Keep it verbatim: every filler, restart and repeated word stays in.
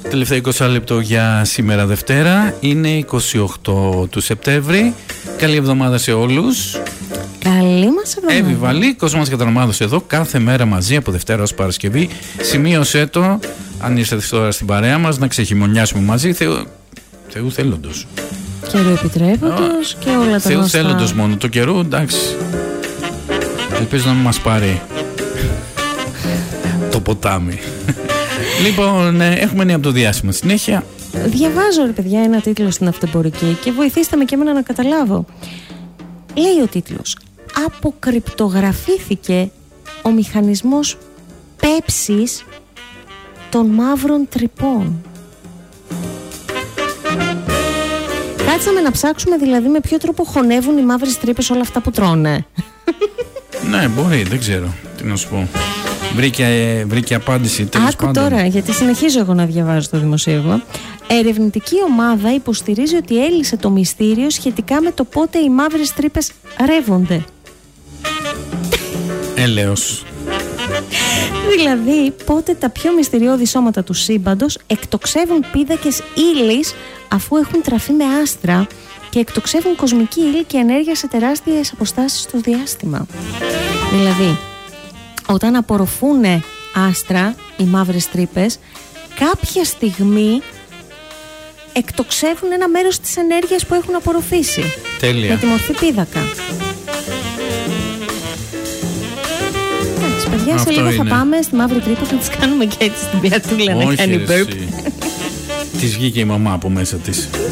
Τελευταίο είκοσι λεπτό για σήμερα Δευτέρα. Είναι είκοσι οκτώ του Σεπτέμβρη. Καλή εβδομάδα σε όλους. Καλή μας εβδομάδα. Εύη Βαλή, Κόσμος Κατανομάδος εδώ, κάθε μέρα μαζί από Δευτέρα ως Παρασκευή. Σημείωσέ το, αν ήρθατε τώρα στην παρέα μας, να ξεχειμονιάσουμε μαζί. Θεού, Θεού θέλοντος. Καιρού επιτρέποντος και όλα τα Θεού γνωστά. θέλοντος μόνο. Το καιρού, εντάξει. Ελπίζω να μην μας πάρει το ποτάμι. Λοιπόν, έχουμε νέα από το διάσημο. Συνέχεια. Διαβάζω, ρε παιδιά, ένα τίτλο στην Αυτεμπορική και βοηθήστε με και εμένα να καταλάβω. Λέει ο τίτλος: αποκρυπτογραφήθηκε ο μηχανισμός πέψης των μαύρων τρυπών. Κάτσαμε να ψάξουμε δηλαδή με ποιο τρόπο χωνεύουν οι μαύρες τρύπες όλα αυτά που τρώνε. Ναι, μπορεί, δεν ξέρω τι να σου πω. Βρήκε, βρήκε απάντηση, τέλος Άκου πάντων. τώρα, γιατί συνεχίζω εγώ να διαβάζω το δημοσίευμα. Ερευνητική ομάδα υποστηρίζει ότι έλυσε το μυστήριο σχετικά με το πότε οι μαύρες τρύπες ρεύονται. Έλεος. Δηλαδή, πότε τα πιο μυστηριώδη σώματα του σύμπαντος εκτοξεύουν πίδακες ύλης αφού έχουν τραφεί με άστρα και εκτοξεύουν κοσμική ύλη και ενέργεια σε τεράστιες αποστάσεις στο διάστημα. Δηλαδή, όταν απορροφούν άστρα οι μαύρες τρύπες, κάποια στιγμή εκτοξεύουν ένα μέρος της ενέργειας που έχουν απορροφήσει. Τέλεια. Με τη μορφή πίδακα. Εντάξει, παιδιά, Αυτό σε λίγο είναι. θα πάμε στη μαύρη τρύπα, θα τις κάνουμε και έτσι στην πιατούλα να Όχι, κάνει ρε, burp. εσύ. Της βγήκε η μαμά από μέσα της.